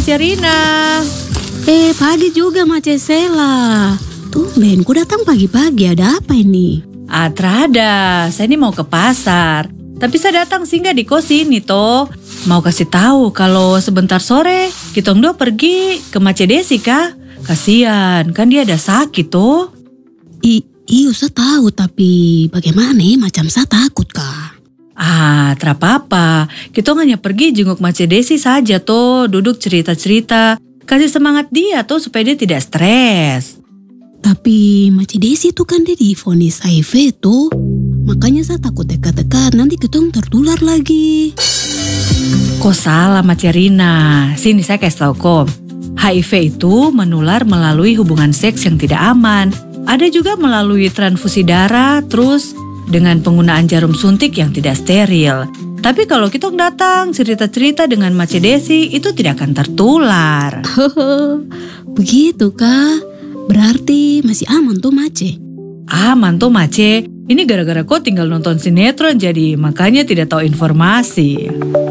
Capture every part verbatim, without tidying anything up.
Mace Rina. Eh, pagi juga Mace Sela. Tumben, ku datang pagi-pagi, ada apa ini? Ah, terada, saya ini mau ke pasar. Tapi saya datang singgah di kos ini toh. Mau kasih tahu kalau sebentar sore kita dua pergi ke Mace Desi kah? Kasian, kan dia ada sakit toh. I, iyo, saya tahu, tapi bagaimana nih? Macam saya takut kah? Ah, terapa-apa. Kita hanya pergi jenguk Mace Desi saja toh, duduk cerita-cerita. Kasih semangat dia tuh supaya dia tidak stres. Tapi Mace Desi itu kan dia divonis H I V tuh. Makanya saya takut dekat-dekat, nanti ketong tertular lagi. Kok salah Mace Rina? Sini saya kasih tahu kok. H I V itu menular melalui hubungan seks yang tidak aman. Ada juga melalui transfusi darah, terus dengan penggunaan jarum suntik yang tidak steril. Tapi kalau kita datang cerita-cerita dengan Mace Desi, itu tidak akan tertular. Begitu kah? Berarti masih aman tuh Mace? Aman tuh Mace. Ini gara-gara kau tinggal nonton sinetron jadi makanya tidak tahu informasi.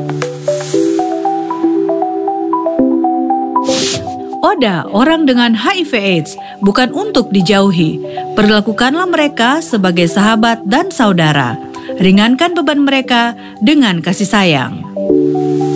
Oda, orang dengan H I V AIDS bukan untuk dijauhi. Perlakukanlah mereka sebagai sahabat dan saudara. Ringankan beban mereka dengan kasih sayang.